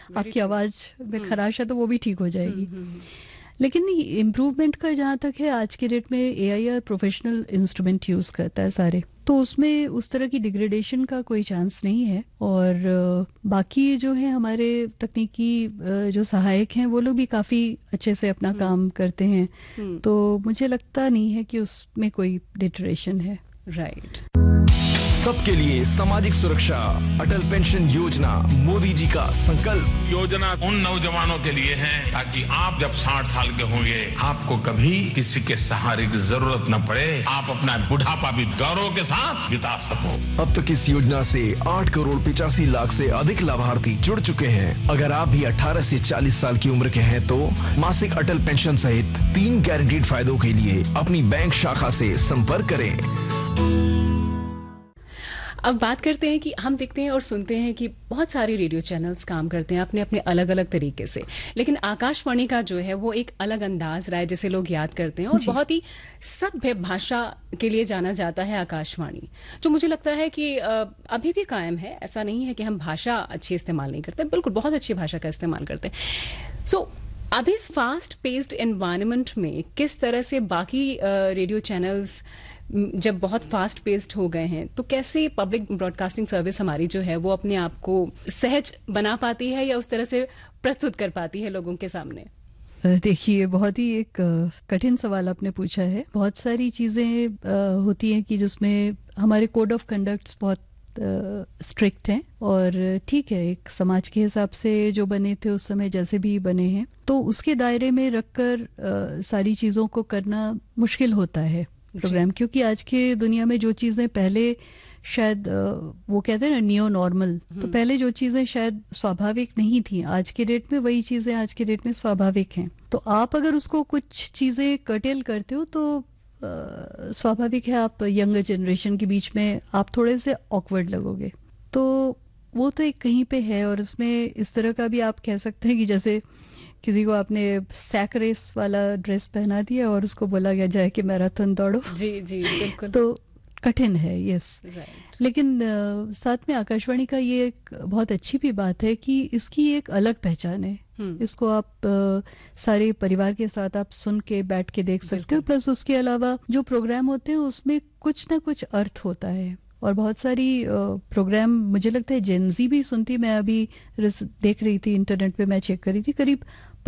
आपकी आवाज़ में खराश है तो वो भी ठीक हो जाएगी। लेकिन नहीं, इम्प्रूवमेंट का जहाँ तक है, आज के डेट में AIR प्रोफेशनल इंस्ट्रूमेंट यूज़ करता है सारे, तो उसमें उस तरह की डिग्रेडेशन का कोई चांस नहीं है। और बाकी जो है हमारे तकनीकी जो सहायक हैं वो लोग भी काफ़ी अच्छे से अपना काम करते हैं, तो मुझे लगता नहीं है कि उसमें कोई डिटरेशन है। राइट। सबके लिए सामाजिक सुरक्षा, अटल पेंशन योजना मोदी जी का संकल्प। योजना उन नौजवानों के लिए है ताकि आप जब 60 साल के होंगे आपको कभी किसी के सहारे की जरूरत न पड़े, आप अपना बुढ़ापा भी गौरव के साथ बिता सको। अब तक इस योजना से 8 करोड़ 85 लाख से अधिक लाभार्थी जुड़ चुके हैं। अगर आप भी 18 से 40 साल की उम्र के हैं तो मासिक अटल पेंशन सहित 3 गारंटीड फायदों के लिए अपनी बैंक शाखा से संपर्क करें। अब बात करते हैं कि हम देखते हैं और सुनते हैं कि बहुत सारे रेडियो चैनल्स काम करते हैं अपने अपने अलग अलग तरीके से, लेकिन आकाशवाणी का जो है वो एक अलग अंदाज रहा है जिसे लोग याद करते हैं, और बहुत ही सभ्य भाषा के लिए जाना जाता है आकाशवाणी, जो मुझे लगता है कि अभी भी कायम है। ऐसा नहीं है कि हम भाषा अच्छी इस्तेमाल नहीं करते, बिल्कुल बहुत अच्छी भाषा का इस्तेमाल करते हैं। सो अभी इस फास्ट पेस्ड एनवायरनमेंट में किस तरह से बाकी रेडियो चैनल्स जब बहुत फास्ट पेस्ड हो गए हैं, तो कैसे पब्लिक ब्रॉडकास्टिंग सर्विस हमारी जो है वो अपने आप को सहज बना पाती है या उस तरह से प्रस्तुत कर पाती है लोगों के सामने? देखिए, बहुत ही एक कठिन सवाल आपने पूछा है। बहुत सारी चीज़ें होती हैं कि जिसमें हमारे कोड ऑफ कंडक्ट्स बहुत स्ट्रिक्ट हैं, और ठीक है, एक समाज के हिसाब से जो बने थे उस समय जैसे भी बने हैं, तो उसके दायरे में रखकर सारी चीज़ों को करना मुश्किल होता है प्रोग्राम, क्योंकि आज के दुनिया में जो चीज़ें पहले शायद वो कहते हैं ना नियो नॉर्मल, तो पहले जो चीज़ें शायद स्वाभाविक नहीं थी, आज के डेट में वही चीज़ें आज के डेट में स्वाभाविक हैं। तो आप अगर उसको कुछ चीज़ें कर्टेल करते हो तो स्वाभाविक है आप यंगर जनरेशन के बीच में आप थोड़े से ऑकवर्ड लगोगे, तो वो तो एक कहीं पे है। और इसमें इस तरह का भी आप कह सकते हैं कि जैसे किसी को आपने सैक रेस वाला ड्रेस पहना दिया और उसको बोला गया जाए कि मैराथन दौड़ो, जी जी बिल्कुल, तो कठिन है। यस, लेकिन साथ में आकाशवाणी का ये एक बहुत अच्छी भी बात है कि इसकी एक अलग पहचान है। इसको आप सारे परिवार के साथ आप सुन के बैठ के देख सकते हो, प्लस उसके अलावा जो प्रोग्राम होते हैं उसमें कुछ ना कुछ अर्थ होता है। और बहुत सारी प्रोग्राम मुझे लगता है जेनजी भी सुनती। मैं अभी देख रही थी, इंटरनेट पे मैं चेक कर रही थी, करीब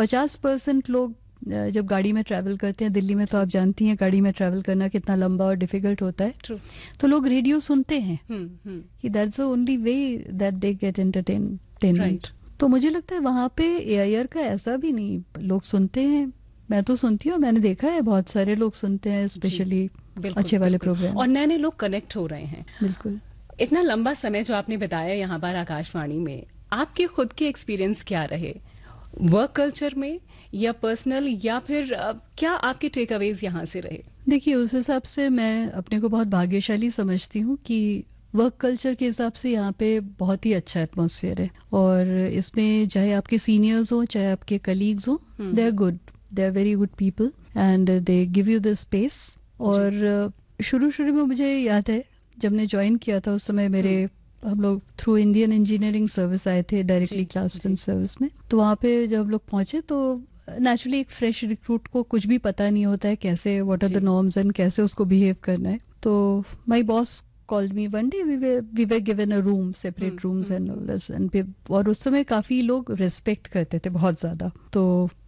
50% लोग जब गाड़ी में ट्रैवल करते हैं, दिल्ली में तो आप जानती हैं गाड़ी में ट्रैवल करना कितना लंबा और डिफिकल्ट होता है, तो लोग रेडियो सुनते हैं कि that's the only way that they get entertainment. तो मुझे लगता है वहाँ पे AIR का ऐसा भी नहीं, लोग सुनते हैं, मैं तो सुनती हूँ, मैंने देखा है बहुत सारे लोग सुनते हैं, स्पेशली अच्छे वाले प्रोग्राम, और नए नए लोग कनेक्ट हो रहे हैं। बिल्कुल। इतना लंबा समय जो आपने बताया यहाँ पर आकाशवाणी में, आपके खुद के एक्सपीरियंस क्या रहे वर्क कल्चर में या पर्सनल, या फिर क्या आपके टेक अवेज यहाँ से रहे? देखिए, उस हिसाब से मैं अपने को बहुत भाग्यशाली समझती हूँ कि वर्क कल्चर के हिसाब से यहाँ पे बहुत ही अच्छा एटमॉस्फेयर है, और इसमें चाहे आपके सीनियर्स हो चाहे आपके कलीग्स हो, they are good, they are very good people and they give you the space. और शुरू में मुझे याद है जब ने ज्वाइन किया था, उस समय हम लोग थ्रू इंडियन इंजीनियरिंग सर्विस आए थे डायरेक्टली क्लास 10 सर्विस में, तो वहाँ पे जब हम लोग पहुंचे तो नेचुरली एक फ्रेश रिक्रूट को कुछ भी पता नहीं होता है कैसे, what are the norms and कैसे उसको बिहेव करना है। तो my boss called me one day, we were given a room, separate rooms and all this, and और उस समय काफी लोग रिस्पेक्ट करते थे बहुत ज्यादा। तो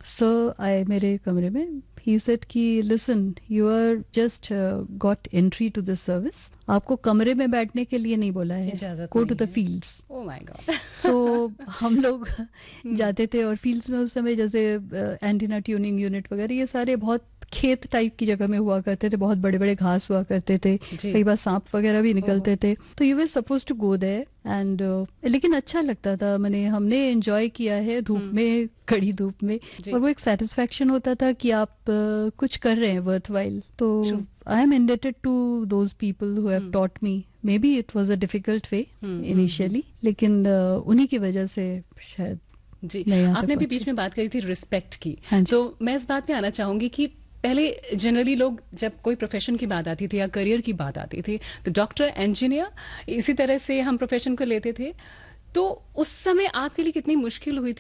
सर आए मेरे कमरे में, he said कि listen, you are just got entry to this service, आपको कमरे में बैठने के लिए नहीं बोला है, go to the fields। Oh my God। So हम लोग जाते थे, और फील्ड्स में उस समय जैसे एंटीना ट्यूनिंग यूनिट वगैरह ये सारे बहुत खेत टाइप की जगह में हुआ करते थे, बहुत बड़े बड़े घास हुआ करते थे, कई बार सांप वगैरह भी निकलते थे, तो you were suppose to go there and लेकिन अच्छा लगता था, हमने एंजॉय किया है धूप में, कड़ी धूप में, और वो एक सेटिस्फेक्शन होता था कि आप कुछ कर रहे हैं वर्थवाइल। तो I am indebted to those people who have taught me, may be it was a difficult way initially, लेकिन उन्हीं की वजह से शायद। जी, आपने भी बीच में बात करी थी रिस्पेक्ट की, तो मैं इस बात में आना चाहूंगी कि पहले जनरली लोग जब कोई प्रोफेशन की बात आती थी या करियर की बात आती थी तो डॉक्टर, इंजीनियर, इसी तरह से हम प्रोफेशन को लेते थे। तो उस समय आपके लिए कितनी मुश्किल हुई थी